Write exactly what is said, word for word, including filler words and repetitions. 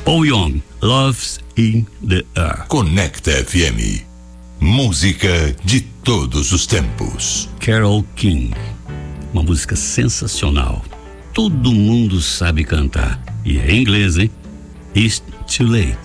Paul Young, Love's in the Air. Conecta F M. Música de todos os tempos. Carole King, uma música sensacional. Todo mundo sabe cantar. E é em inglês, hein? It's Too Late.